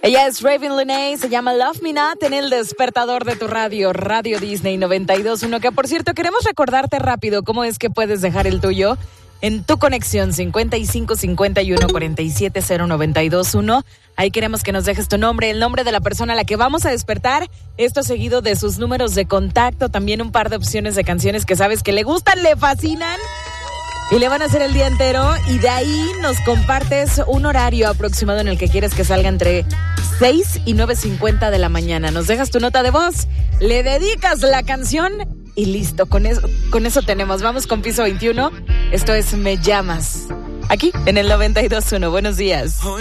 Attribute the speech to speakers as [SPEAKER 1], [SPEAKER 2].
[SPEAKER 1] Ella es Raven Lenae, se llama Love Me Not en el despertador de tu radio, Radio Disney 92.1, que por cierto queremos recordarte rápido cómo es que puedes dejar el tuyo en tu conexión 55 51 47 0921. Ahí queremos que nos dejes tu nombre, el nombre de la persona a la que vamos a despertar, esto seguido de sus números de contacto, también un par de opciones de canciones que sabes que le gustan, le fascinan y le van a hacer el día entero, y de ahí nos compartes un horario aproximado en el que quieres que salga entre 6 y 9:50 de la mañana. Nos dejas tu nota de voz, le dedicas la canción y listo, con eso tenemos. Vamos con Piso 21, esto es Me Llamas, aquí en el 92.1. Buenos días.